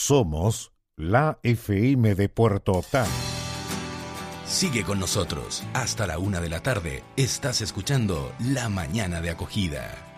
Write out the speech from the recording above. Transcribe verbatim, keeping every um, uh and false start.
Somos la F M de Puerto Octán. Sigue con nosotros. Hasta la una de la tarde. Estás escuchando La Mañana de Acogida.